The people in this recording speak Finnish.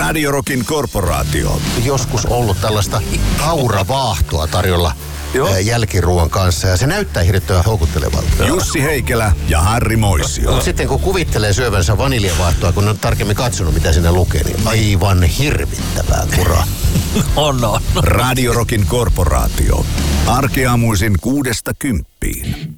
Radio Rockin korporaatio. Joskus ollut tällaista kauravaahtoa tarjolla jälkiruoan kanssa ja se näyttää hirveän houkuttelevalta. Jussi Heikelä ja Harri Moisio. Mutta sitten kun kuvittelee syövänsä vaniljavaahtoa, kun on tarkemmin katsonut mitä siinä lukee, niin aivan hirvittävää kuraa. On. Radio Rockin korporaatio. Arkeaamuisin 6–10.